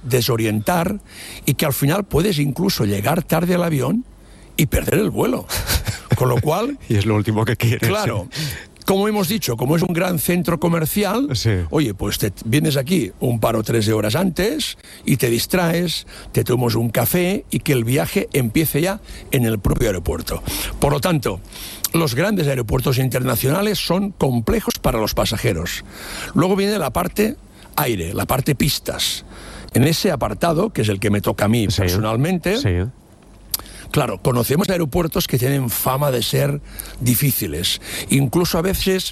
desorientar y que al final puedes incluso llegar tarde al avión y perder el vuelo. Con lo cual... Y es lo último que quieres. Claro. Como hemos dicho, como es un gran centro comercial, sí. Oye, pues te vienes aquí un par o tres de horas antes y te distraes, te tomas un café y que el viaje empiece ya en el propio aeropuerto. Por lo tanto, los grandes aeropuertos internacionales son complejos para los pasajeros. Luego viene la parte aire, la parte pistas. En ese apartado, que es el que me toca a mí personalmente... Sí. Claro, conocemos aeropuertos que tienen fama de ser difíciles. Incluso a veces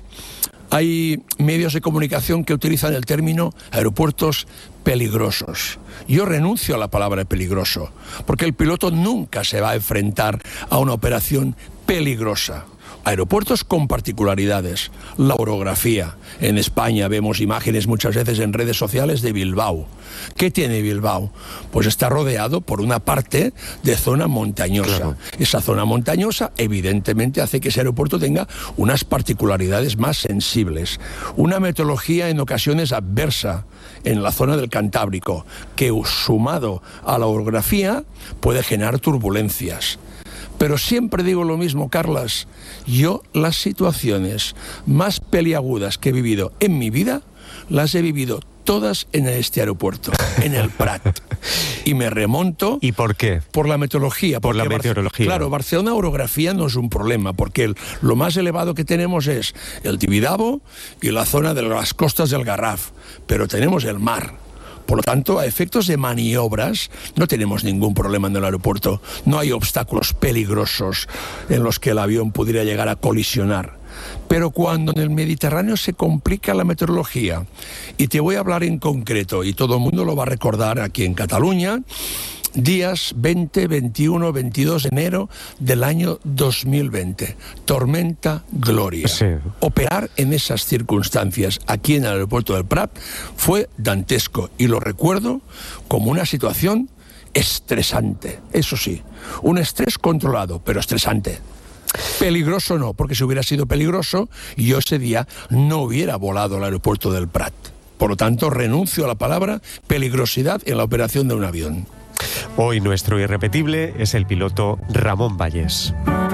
hay medios de comunicación que utilizan el término aeropuertos peligrosos. Yo renuncio a la palabra peligroso, porque el piloto nunca se va a enfrentar a una operación peligrosa. Aeropuertos con particularidades, la orografía. En España vemos imágenes muchas veces en redes sociales de Bilbao. ¿Qué tiene Bilbao? Pues está rodeado por una parte de zona montañosa. Claro. Esa zona montañosa evidentemente hace que ese aeropuerto tenga unas particularidades más sensibles. Una meteorología en ocasiones adversa en la zona del Cantábrico, que sumado a la orografía puede generar turbulencias. Pero siempre digo lo mismo, Carlas, yo las situaciones más peliagudas que he vivido en mi vida, las he vivido todas en este aeropuerto, en el Prat. Y me remonto... ¿Y por qué? Por la meteorología. Por la meteorología. Claro, Barcelona orografía no es un problema, porque lo más elevado que tenemos es el Tibidabo y la zona de las costas del Garraf, pero tenemos el mar. Por lo tanto, a efectos de maniobras, no tenemos ningún problema en el aeropuerto. No hay obstáculos peligrosos en los que el avión pudiera llegar a colisionar. Pero cuando en el Mediterráneo se complica la meteorología, y te voy a hablar en concreto, y todo el mundo lo va a recordar aquí en Cataluña, días 20, 21, 22 de enero del año 2020. Tormenta Gloria. Sí. Operar en esas circunstancias aquí en el aeropuerto del Prat fue dantesco y lo recuerdo como una situación estresante. Eso sí, un estrés controlado, pero estresante. Peligroso no, porque si hubiera sido peligroso, yo ese día no hubiera volado al aeropuerto del Prat. Por lo tanto, renuncio a la palabra peligrosidad en la operación de un avión. Hoy nuestro irrepetible es el piloto Ramón Vallés.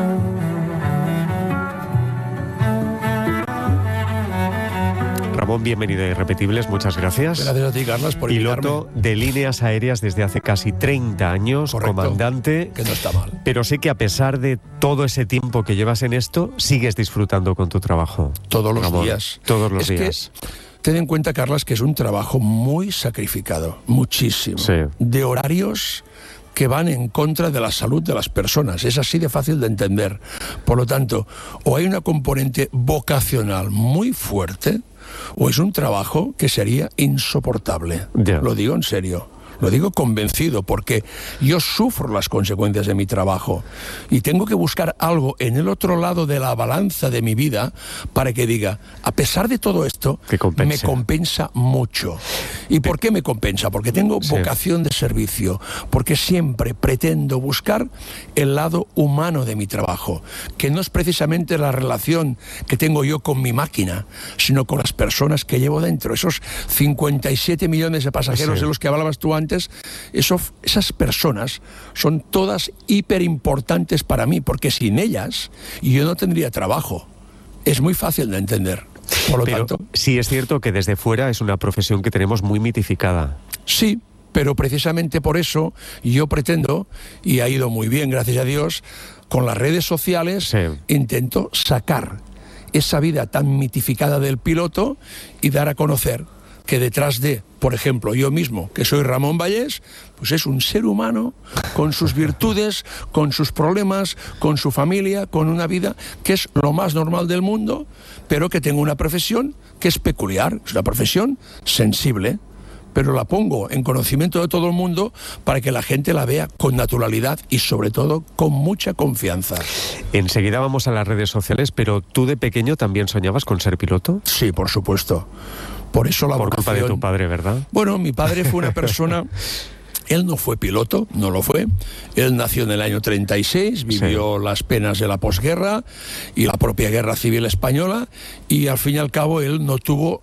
Ramón, bienvenido a Irrepetibles, muchas gracias. Gracias a ti, Carlos, por invitarme. Piloto de líneas aéreas desde hace casi 30 años, correcto, comandante. Que no está mal. Pero sé que a pesar de todo ese tiempo que llevas en esto, sigues disfrutando con tu trabajo. Todos los Ramón, días. Todos los días. Ten en cuenta, Carlas, que es un trabajo muy sacrificado, muchísimo. Sí. De horarios que van en contra de la salud de las personas. Es así de fácil de entender. Por lo tanto, o hay una componente vocacional muy fuerte, o es un trabajo que sería insoportable. Yeah. Lo digo en serio. Lo digo convencido, porque yo sufro las consecuencias de mi trabajo y tengo que buscar algo en el otro lado de la balanza de mi vida para que diga, a pesar de todo esto, me compensa mucho. ¿Y por qué me compensa? Porque tengo vocación de servicio, porque siempre pretendo buscar el lado humano de mi trabajo, que no es precisamente la relación que tengo yo con mi máquina, sino con las personas que llevo dentro. Esos 57 millones de pasajeros de los que hablabas tú antes, esas personas son todas hiper importantes para mí, porque sin ellas yo no tendría trabajo. Es muy fácil de entender. Por lo tanto, sí es cierto que desde fuera es una profesión que tenemos muy mitificada. Sí, pero precisamente por eso yo pretendo, y ha ido muy bien, gracias a Dios, con las redes sociales, intento sacar esa vida tan mitificada del piloto y dar a conocer que detrás de, por ejemplo, yo mismo, que soy Ramón Vallés, pues es un ser humano con sus virtudes, con sus problemas, con su familia, con una vida que es lo más normal del mundo, pero que tengo una profesión que es peculiar, es una profesión sensible, pero la pongo en conocimiento de todo el mundo para que la gente la vea con naturalidad y sobre todo con mucha confianza. Enseguida vamos a las redes sociales, pero ¿tú de pequeño también soñabas con ser piloto? Sí, por supuesto. Por eso la vocación. Por culpa de tu padre, ¿verdad? Bueno, mi padre fue una persona... Él no fue piloto, no lo fue. Él nació en el año 36, vivió las penas de la posguerra y la propia guerra civil española, y al fin y al cabo él no tuvo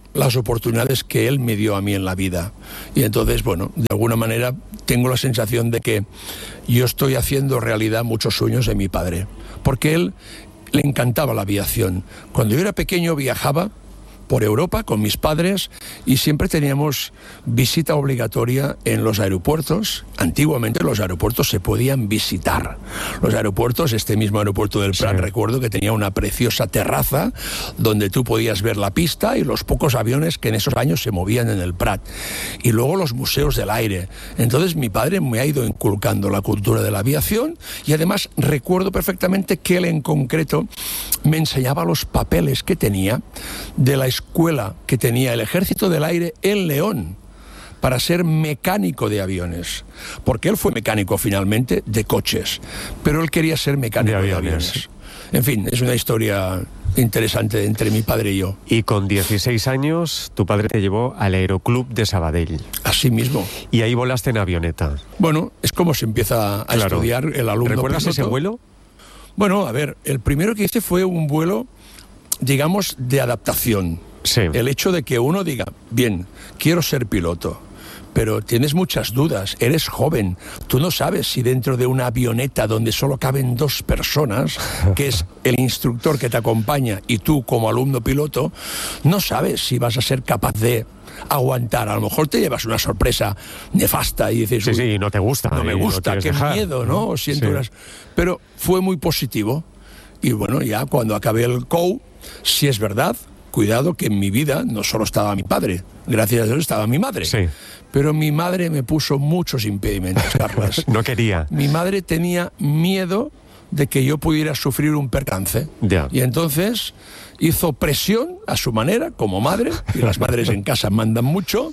las oportunidades que él me dio a mí en la vida. Y entonces, bueno, de alguna manera tengo la sensación de que yo estoy haciendo realidad muchos sueños de mi padre, porque él le encantaba la aviación. Cuando yo era pequeño viajaba por Europa con mis padres y siempre teníamos visita obligatoria en los aeropuertos. Antiguamente los aeropuertos se podían visitar. Los aeropuertos, este mismo aeropuerto del Prat, recuerdo que tenía una preciosa terraza donde tú podías ver la pista y los pocos aviones que en esos años se movían en el Prat. Y luego los museos del aire. Entonces mi padre me ha ido inculcando la cultura de la aviación y además recuerdo perfectamente que él en concreto me enseñaba los papeles que tenía de la escuela que tenía el Ejército del Aire en León para ser mecánico de aviones, porque él fue mecánico finalmente de coches, pero él quería ser mecánico de aviones. En fin, es una historia interesante entre mi padre y yo. Y con 16 años tu padre te llevó al Aeroclub de Sabadell. Así mismo. Y ahí volaste en avioneta. Bueno, es como se empieza a estudiar el alumno. ¿Recuerdas piloto. ese vuelo? Bueno, a ver, el primero que hice fue un vuelo, digamos, de adaptación. Sí. El hecho de que uno diga, bien, quiero ser piloto, pero tienes muchas dudas, eres joven, tú no sabes si dentro de una avioneta donde solo caben 2 personas, que es el instructor que te acompaña y tú como alumno piloto, no sabes si vas a ser capaz de aguantar. A lo mejor te llevas una sorpresa nefasta y dices, sí, no te gusta. No me gusta, qué miedo, ¿no? Siento unas... Pero fue muy positivo. Y bueno, ya cuando acabé el COU, si es verdad, cuidado que en mi vida no solo estaba mi padre, gracias a Dios estaba mi madre. Sí. Pero mi madre me puso muchos impedimentos, Carlas. No quería. Mi madre tenía miedo de que yo pudiera sufrir un percance. Ya. Y entonces hizo presión a su manera, como madre, y las madres en casa mandan mucho,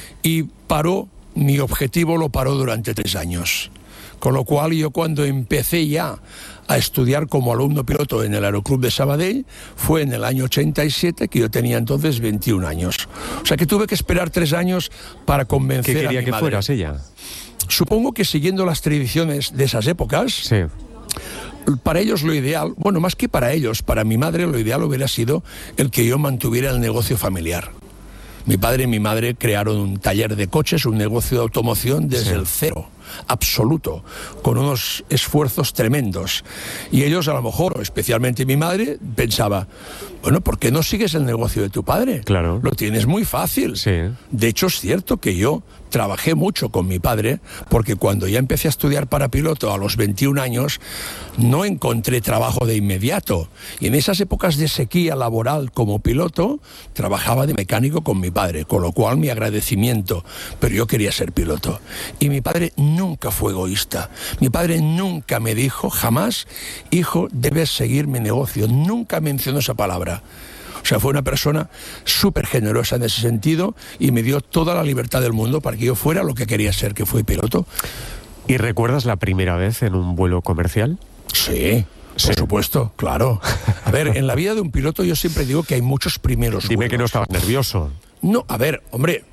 y paró, mi objetivo lo paró durante 3 años. Con lo cual yo cuando empecé ya a estudiar como alumno piloto en el Aeroclub de Sabadell, fue en el año 87, que yo tenía entonces 21 años. O sea que tuve que esperar 3 años para convencer a mi madre. ¿Qué quería que fueras ella? Supongo que siguiendo las tradiciones de esas épocas, Sí. Para ellos lo ideal, bueno, más que para ellos, para mi madre lo ideal hubiera sido el que yo mantuviera el negocio familiar. Mi padre y mi madre crearon un taller de coches, un negocio de automoción desde el cero, absoluto, con unos esfuerzos tremendos. Y ellos a lo mejor, especialmente mi madre, pensaba, bueno, ¿por qué no sigues el negocio de tu padre? Claro. Lo tienes muy fácil. Sí. De hecho, es cierto que yo trabajé mucho con mi padre, porque cuando ya empecé a estudiar para piloto a los 21 años, no encontré trabajo de inmediato. Y en esas épocas de sequía laboral como piloto, trabajaba de mecánico con mi padre, con lo cual mi agradecimiento. Pero yo quería ser piloto. Y mi padre nunca fue egoísta. Mi padre nunca me dijo, jamás, hijo, debes seguir mi negocio. Nunca mencionó esa palabra. O sea, fue una persona súper generosa en ese sentido y me dio toda la libertad del mundo para que yo fuera lo que quería ser, que fue piloto. ¿Y recuerdas la primera vez en un vuelo comercial? Sí, por supuesto, claro. A ver, en la vida de un piloto yo siempre digo que hay muchos primeros Dime vuelos. que no estabas nervioso. No, a ver, hombre,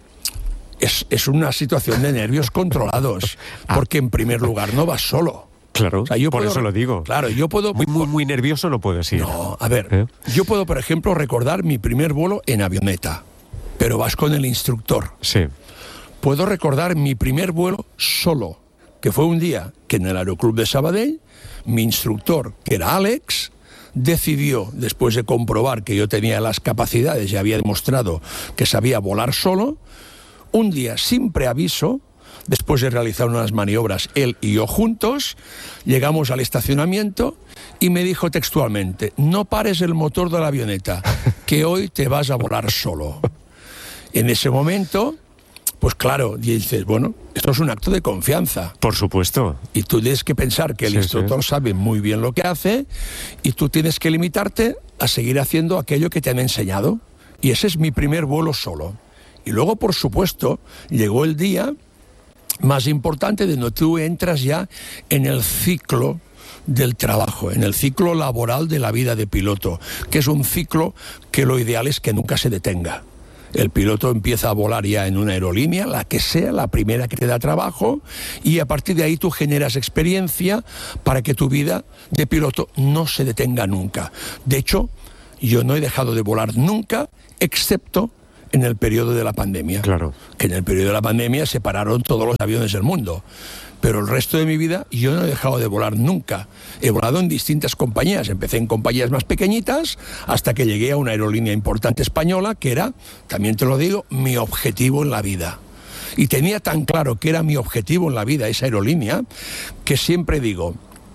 es una situación de nervios controlados, porque en primer lugar no vas solo. Claro, O sea, yo por puedo- eso lo digo. Claro, yo puedo... Muy nervioso no puedes ir. No, a ver, yo puedo, por ejemplo, recordar mi primer vuelo en avioneta, pero vas con el instructor. Sí. Puedo recordar mi primer vuelo solo, que fue un día que en el Aeroclub de Sabadell, mi instructor, que era Alex, decidió, después de comprobar que yo tenía las capacidades y había demostrado que sabía volar solo, un día sin preaviso, después de realizar unas maniobras, él y yo juntos, llegamos al estacionamiento y me dijo textualmente, no pares el motor de la avioneta, que hoy te vas a volar solo. En ese momento, pues claro, dices, bueno, esto es un acto de confianza. Por supuesto. Y tú tienes que pensar que el instructor sabe muy bien lo que hace y tú tienes que limitarte a seguir haciendo aquello que te han enseñado. Y ese es mi primer vuelo solo. Y luego, por supuesto, llegó el día más importante de donde tú entras ya en el ciclo del trabajo, en el ciclo laboral de la vida de piloto, que es un ciclo que lo ideal es que nunca se detenga. El piloto empieza a volar ya en una aerolínea, la que sea, la primera que te da trabajo, y a partir de ahí tú generas experiencia para que tu vida de piloto no se detenga nunca. De hecho, yo no he dejado de volar nunca, excepto en el periodo de la pandemia. Claro. Que en el periodo de la pandemia se pararon todos los aviones del mundo. Pero el resto de mi vida yo no he dejado de volar nunca. He volado en distintas compañías. Empecé en compañías más pequeñitas hasta que llegué a una aerolínea importante española que era, también te lo digo, mi objetivo en la vida. Y tenía tan claro que era mi objetivo en la vida esa aerolínea que siempre digo,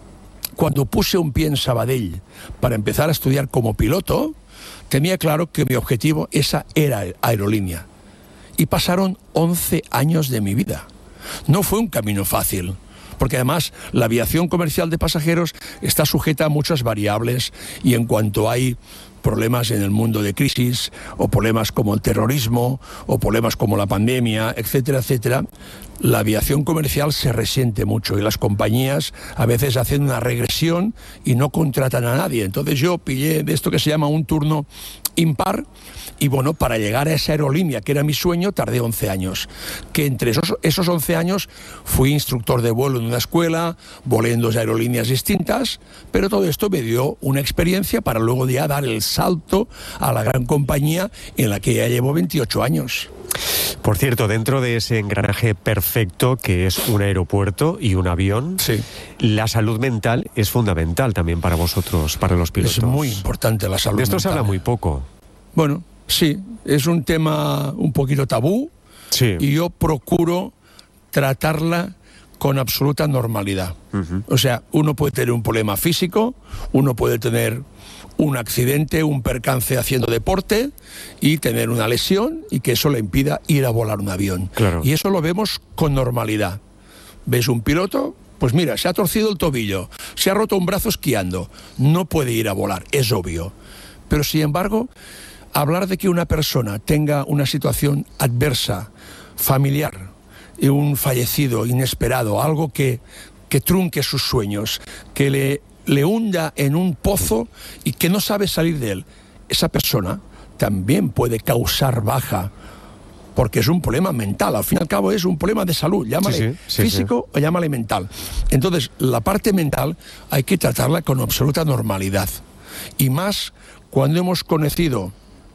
cuando puse un pie en Sabadell para empezar a estudiar como piloto, tenía claro que mi objetivo esa era aerolínea. Y pasaron 11 años de mi vida. No fue un camino fácil, porque además la aviación comercial de pasajeros está sujeta a muchas variables y en cuanto hay problemas en el mundo de crisis o problemas como el terrorismo o problemas como la pandemia, etcétera, etcétera, la aviación comercial se resiente mucho y las compañías a veces hacen una regresión y no contratan a nadie. Entonces yo pillé de esto que se llama un turno impar y bueno, para llegar a esa aerolínea que era mi sueño tardé 11 años, que entre esos 11 años fui instructor de vuelo en una escuela, volé en 2 aerolíneas distintas, pero todo esto me dio una experiencia para luego ya dar el salto a la gran compañía en la que ya llevo 28 años. Por cierto, dentro de ese engranaje perfecto que es un aeropuerto y un avión, sí, la salud mental es fundamental también para vosotros, para los pilotos. Es muy importante la salud mental. De esto se habla muy poco. Bueno, sí, es un tema un poquito tabú, sí, y yo procuro tratarla con absoluta normalidad. O sea, uno puede tener un problema físico, uno puede tener un accidente, un percance haciendo deporte y tener una lesión y que eso le impida ir a volar un avión. Claro. Y eso lo vemos con normalidad. ¿Ves un piloto? Pues mira, se ha torcido el tobillo, se ha roto un brazo esquiando, no puede ir a volar, es obvio. Pero sin embargo, hablar de que una persona tenga una situación adversa, familiar, un fallecido inesperado, algo que trunque sus sueños, que le hunda en un pozo y que no sabe salir de él, esa persona también puede causar baja, porque es un problema mental, al fin y al cabo es un problema de salud, llámale físico o llámale mental. Entonces, la parte mental hay que tratarla con absoluta normalidad, y más cuando hemos conocido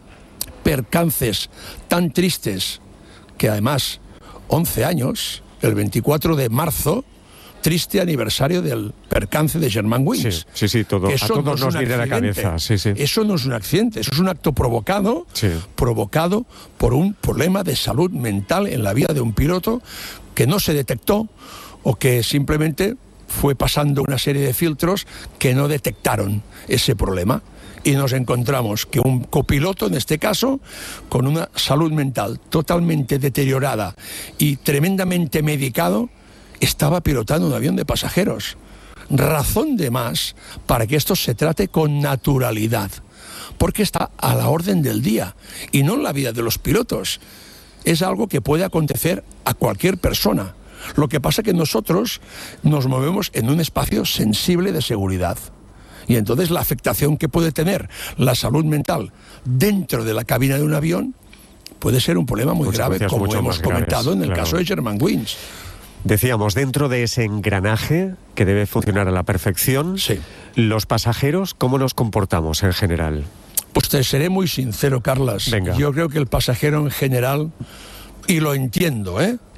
percances tan tristes, que además 11 años, el 24 de marzo, triste aniversario del percance de Germanwings. Sí, todo, a todos nos viene a la cabeza. Sí. Eso no es un accidente, eso es un acto provocado, provocado por un problema de salud mental en la vida de un piloto que no se detectó o que simplemente fue pasando una serie de filtros que no detectaron ese problema. Y nos encontramos que un copiloto, en este caso, con una salud mental totalmente deteriorada y tremendamente medicado, estaba pilotando un avión de pasajeros. Razón de más para que esto se trate con naturalidad, porque está a la orden del día y no en la vida de los pilotos. Es algo que puede acontecer a cualquier persona. Lo que pasa es que nosotros nos movemos en un espacio sensible de seguridad. Y entonces la afectación que puede tener la salud mental dentro de la cabina de un avión puede ser un problema muy grave, como hemos comentado en el caso de Germanwings. Decíamos, dentro de ese engranaje que debe funcionar a la perfección, los pasajeros, ¿cómo nos comportamos en general? Pues te seré muy sincero, Carlas. Venga. Yo creo que el pasajero en general, y lo entiendo,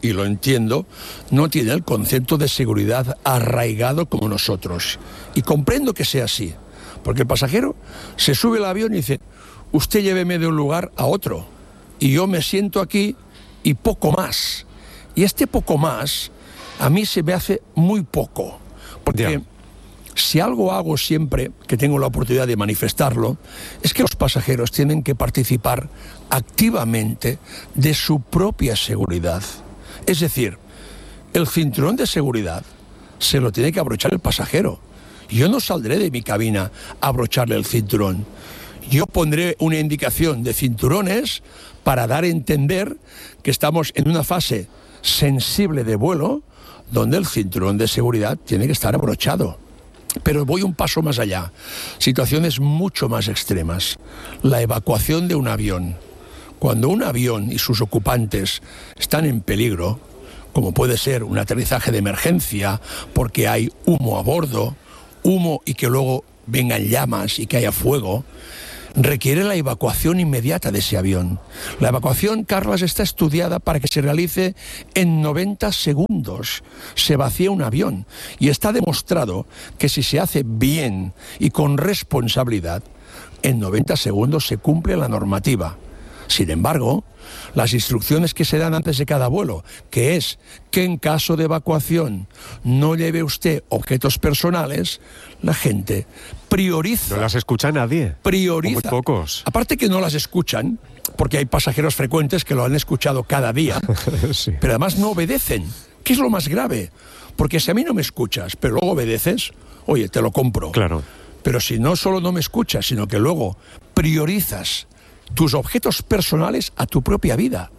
no tiene el concepto de seguridad arraigado como nosotros. Y comprendo que sea así, porque el pasajero se sube al avión y dice, usted lléveme de un lugar a otro, y yo me siento aquí y poco más. Y este poco más a mí se me hace muy poco, porque si algo hago siempre que tengo la oportunidad de manifestarlo, es que los pasajeros tienen que participar activamente de su propia seguridad. Es decir, el cinturón de seguridad se lo tiene que abrochar el pasajero. Yo no saldré de mi cabina a abrocharle el cinturón. Yo pondré una indicación de cinturones para dar a entender que estamos en una fase sensible de vuelo donde el cinturón de seguridad tiene que estar abrochado. Pero voy un paso más allá. Situaciones mucho más extremas. La evacuación de un avión. Cuando un avión y sus ocupantes están en peligro, como puede ser un aterrizaje de emergencia porque hay humo a bordo, humo y que luego vengan llamas y que haya fuego, requiere la evacuación inmediata de ese avión. La evacuación, Carlas, está estudiada para que se realice en 90 segundos. Se vacía un avión y está demostrado que si se hace bien y con responsabilidad, en 90 segundos se cumple la normativa. Sin embargo, las instrucciones que se dan antes de cada vuelo, que es que en caso de evacuación no lleve usted objetos personales, la gente prioriza. No las escucha nadie. Prioriza. Muy pocos. Aparte que no las escuchan, porque hay pasajeros frecuentes que lo han escuchado cada día, sí. Pero además no obedecen, que es lo más grave. Porque si a mí no me escuchas, pero luego obedeces, oye, te lo compro. Claro. Pero si no solo no me escuchas, sino que luego priorizas tus objetos personales a tu propia vida.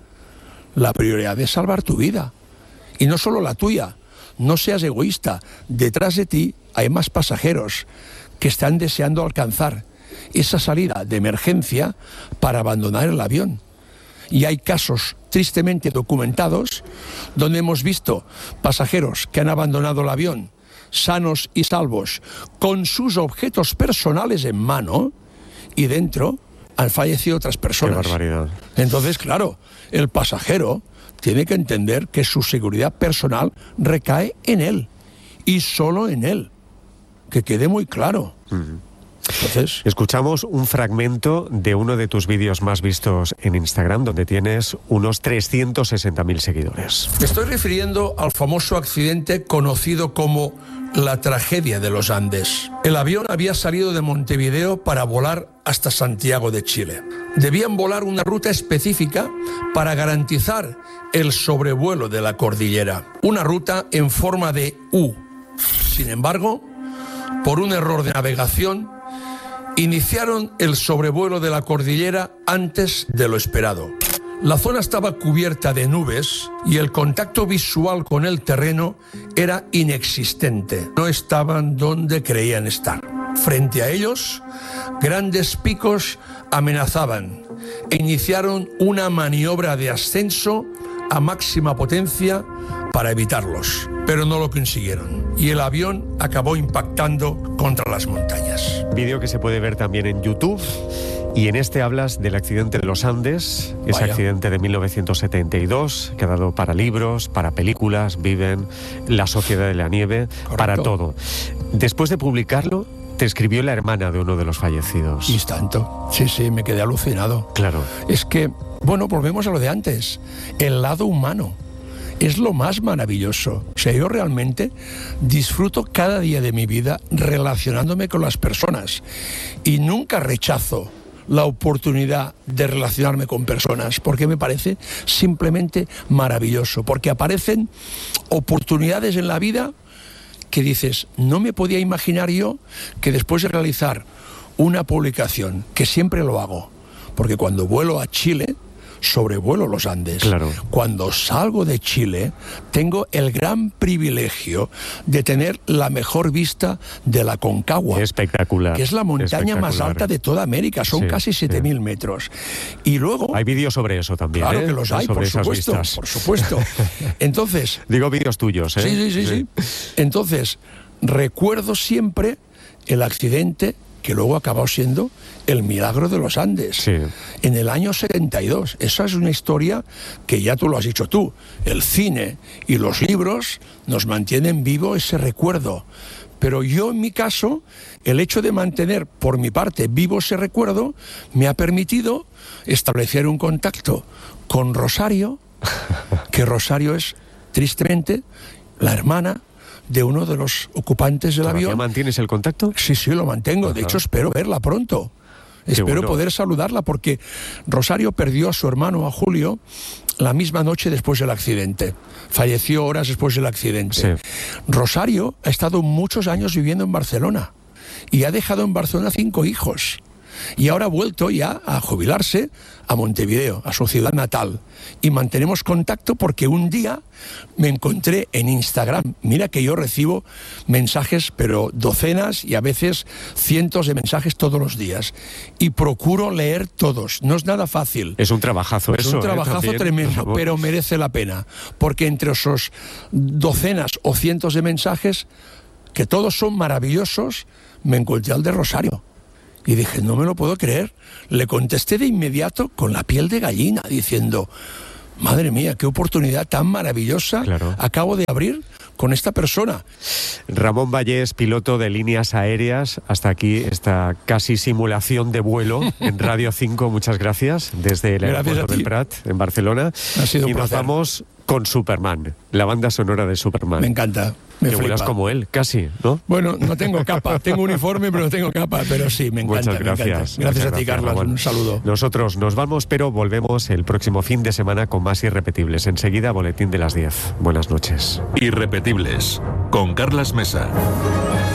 La prioridad es salvar tu vida. Y no solo la tuya. No seas egoísta. Detrás de ti hay más pasajeros que están deseando alcanzar esa salida de emergencia para abandonar el avión. Y hay casos tristemente documentados donde hemos visto pasajeros que han abandonado el avión sanos y salvos con sus objetos personales en mano y dentro han fallecido otras personas. Qué barbaridad. Entonces, claro, el pasajero tiene que entender que su seguridad personal recae en él y solo en él. Que quede muy claro. Entonces, escuchamos un fragmento de uno de tus vídeos más vistos en Instagram, donde tienes unos 360.000 seguidores. Me estoy refiriendo al famoso accidente conocido como la tragedia de los Andes. El avión había salido de Montevideo para volar hasta Santiago de Chile. Debían volar una ruta específica para garantizar el sobrevuelo de la cordillera. Una ruta en forma de U. Sin embargo, por un error de navegación, iniciaron el sobrevuelo de la cordillera antes de lo esperado. La zona estaba cubierta de nubes y el contacto visual con el terreno era inexistente. No estaban donde creían estar. Frente a ellos, grandes picos amenazaban e iniciaron una maniobra de ascenso a máxima potencia para evitarlos, pero no lo consiguieron y el avión acabó impactando contra las montañas. Vídeo que se puede ver también en YouTube. Y en este hablas del accidente de los Andes, ese Vaya. accidente de 1972, que ha dado para libros, para películas, Viven, La Sociedad de la Nieve, Correcto. para todo. Después de publicarlo, te escribió la hermana de uno de los fallecidos. Y tanto. Sí, me quedé alucinado. Claro. Es que, bueno, volvemos a lo de antes. El lado humano es lo más maravilloso. O sea, yo realmente disfruto cada día de mi vida relacionándome con las personas y nunca rechazo la oportunidad de relacionarme con personas, porque me parece simplemente maravilloso, porque aparecen oportunidades en la vida que dices, no me podía imaginar yo que después de realizar una publicación, que siempre lo hago, porque cuando vuelo a Chile, sobrevuelo los Andes. Claro. Cuando salgo de Chile, tengo el gran privilegio de tener la mejor vista de la Concagua. Espectacular. Que es la montaña más alta de toda América. Son casi 7.000 metros. Y luego... Hay vídeos sobre eso también. Claro que los hay, sobre por esas supuesto. vistas. Por supuesto. Entonces... Digo vídeos tuyos, ¿eh? Sí. Entonces, recuerdo siempre el accidente que luego ha acabado siendo el milagro de los Andes. Sí. En el año 72. Esa es una historia que ya tú lo has dicho tú. El cine y los libros nos mantienen vivo ese recuerdo. Pero yo, en mi caso, el hecho de mantener, por mi parte, vivo ese recuerdo, me ha permitido establecer un contacto con Rosario, que Rosario es, tristemente, la hermana de uno de los ocupantes del avión. ¿Mantienes el contacto? Sí, lo mantengo. Ajá. De hecho, espero verla pronto. Espero poder saludarla porque Rosario perdió a su hermano, a Julio, la misma noche después del accidente. Falleció horas después del accidente. Sí. Rosario ha estado muchos años viviendo en Barcelona y ha dejado en Barcelona 5 hijos. Y ahora ha vuelto ya a jubilarse a Montevideo, a su ciudad natal. Y mantenemos contacto porque un día me encontré en Instagram. Mira que yo recibo mensajes, pero docenas y a veces cientos de mensajes todos los días. Y procuro leer todos. No es nada fácil. Es un trabajazo eso. Es un trabajazo también, tremendo, pero merece la pena. Porque entre esos docenas o cientos de mensajes, que todos son maravillosos, me encontré al de Rosario. Y dije, no me lo puedo creer. Le contesté de inmediato con la piel de gallina, diciendo, madre mía, qué oportunidad tan maravillosa acabo de abrir con esta persona. Ramón Vallés, piloto de líneas aéreas. Hasta aquí esta casi simulación de vuelo en Radio 5. Muchas gracias desde el aeropuerto del Prat, en Barcelona. Ha sido un y placer. Nos vamos con Superman, la banda sonora de Superman. Me encanta. Que vuelas como él, casi, ¿no? Bueno, no tengo capa, tengo uniforme, pero no tengo capa, pero sí, me encanta. Muchas gracias. Me encanta. Gracias a ti, Carlos, Ramón. Un saludo. Nosotros nos vamos, pero volvemos el próximo fin de semana con más Irrepetibles. Enseguida, boletín de las 10. Buenas noches. Irrepetibles, con Carlas Mesa.